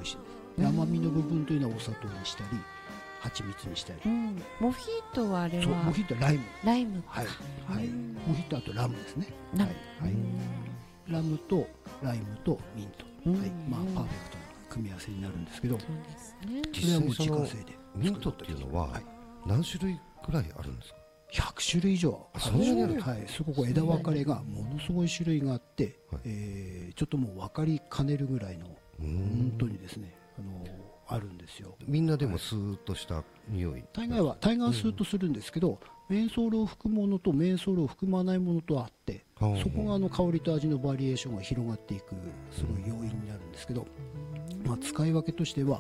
して、で甘みの部分というのはお砂糖にしたり蜂蜜にしたり、 モヒートはあれはそうモヒートはライム、 か、 モヒートあとラムですね、 ラム、 ラムとライムとミント、パーフェクトな組み合わせになるんですけど、 実際そのミントっていうのは何種類くらいあるんですか ？100種類以上あるんです。すごく枝分かれがものすごい種類があって、ちょっともう分かりかねるぐらいの本当にですねあるんですよ。 みんなでもスーッとした匂い、 大概はスーッとするんですけど、メンソールを含むものとメンソールを含まないものとあって、そこが香りと味のバリエーションが広がっていくすごい要因になるんですけど、使い分けとしては、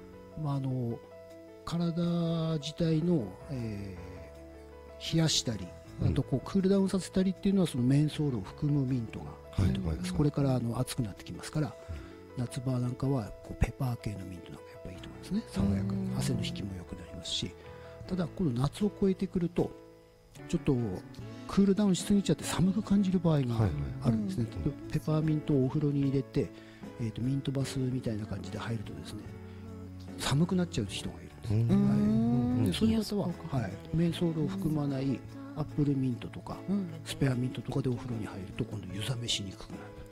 体自体の、冷やしたり、あとクールダウンさせたりっていうのはそのメンソールを含むミントがいいと思います。これから暑くなってきますから、夏場なんかはペパー系のミントなんかやっぱりいいと思いますね。爽やかに汗の引きも良くなりますし、ただこの夏を超えてくるとちょっとクールダウンしすぎちゃって寒く感じる場合があるんですね。ペパーミントをお風呂に入れて、ミントバスみたいな感じで入るとですね、寒くなっちゃう人がいるんです。でそういう方は、メンソールを含まないアップルミントとか、スペアミントとかでお風呂に入ると今度湯冷めしにくくな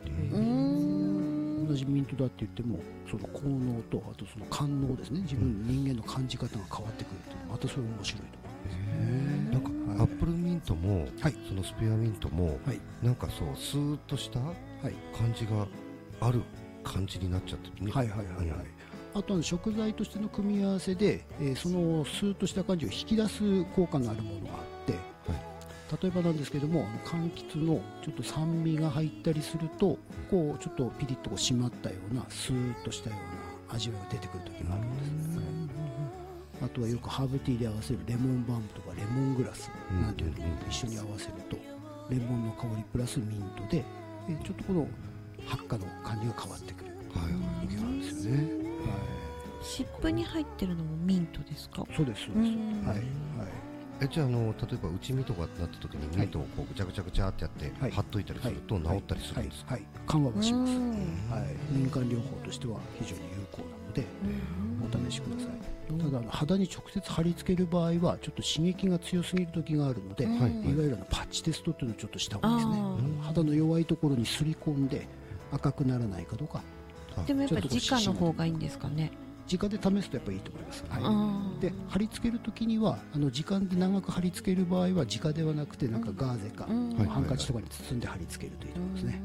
る。同じミントだって言ってもその効能とあとその感能ですね、人間の感じ方が変わってくるという、またそれ面白いと思います。 なんかアップルミントも、そのスペアミントも、なんかそうスーッとした感じがある感じになっちゃってるね。あとは食材としての組み合わせで、そのスーッとした感じを引き出す効果のあるものがあって、例えばなんですけども、柑橘のちょっと酸味が入ったりするとこうちょっとピリッと締まったようなスーッとしたような味わいが出てくる時があるんです、あとはよくハーブティーで合わせるレモンバームとかレモングラスなんていうのも一緒に合わせるとレモンの香りプラスミントで、ちょっとこの発火の感じが変わってくる時があるんですよね。 湿布に入ってるのもミントですか？ そうです、そうです。 じゃあ例えば内身とかになった時にミントをこうぐちゃぐちゃぐちゃってやって貼っといたりすると治ったりするんですか？ 緩和はします。民間療法としては非常に有効なのでお試しください。ただ肌に直接貼り付ける場合はちょっと刺激が強すぎる時があるので、いわゆるパッチテストっていうのをちょっとした方がいいですね。肌の弱いところにすり込んで赤くならないかとか。 でもやっぱり直の方がいいんですかね？ 直で試すとやっぱりいいと思います。で貼り付けるときには時間で長く貼り付ける場合は直ではなくてなんかガーゼかハンカチとかに包んで貼り付けるといいと思いますね。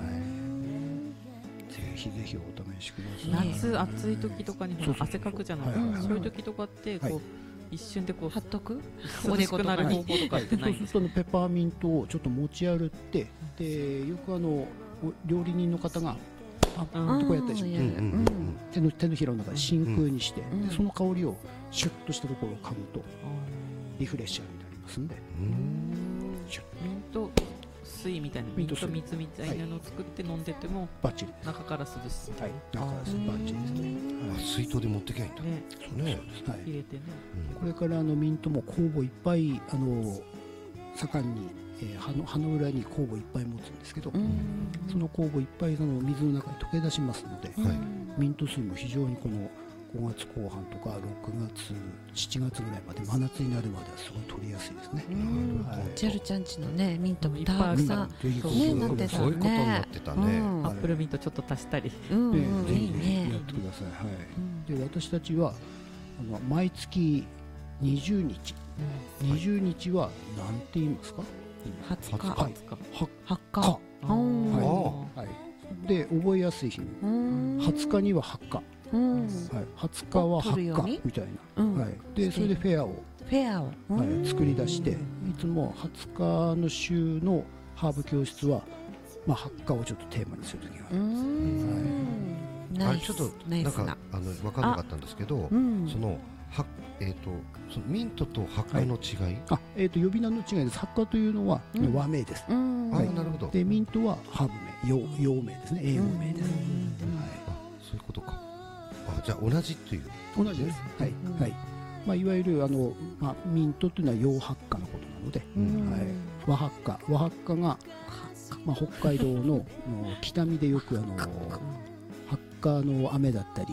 ぜひぜひお試しください。 夏暑い時とかに汗かくじゃないですか。そういう時とかってこう一瞬でこう貼っとく涼しくなる方法とかってないんですか？ そうするとペパーミントをちょっと持ち歩ってでよく料理人の方がこうやったりします。手のひらの中で真空にして、その香りをシュッとしたところを噛むとリフレッシャーになりますんで。 ミント水みたいなミント蜜みたいなのを作って飲んでてもバッチリです。 中から涼しい。 中からバッチリですね。 水筒で持ってきゃいいんだ。 入れてね。 これからミントも酵母いっぱい盛んに葉の裏に酵母いっぱい持つんですけど、その酵母いっぱい水の中に溶け出しますので、ミント水も非常にこの5月後半とか6月7月ぐらいまで真夏になるまではすごい取りやすいですね。 ジェルちゃんちのねミントもたくさんねなってたね。 そういうことになってたね。 アップルミントちょっと足したりぜひぜひやってください。で私たちは毎月20日は何て言いますか？20日で覚えやすい日に20日には発火、20日は発火みたいな、でそれでフェアを作り出して、いつも20日の週のハーブ教室は発火をちょっとテーマにする時があるんです。 ちょっとなんか分かんなかったんですけど、そのミントと発火の違い、 呼び名の違いです。発火というのは和名です。 なるほど。 でミントはハーブ名、洋名ですね。英語名です。 そういうことか。じゃあ同じっていう。 同じです。いわゆるミントというのは洋発火のことなので、和発火が北海道の北見でよく発火の雨だったり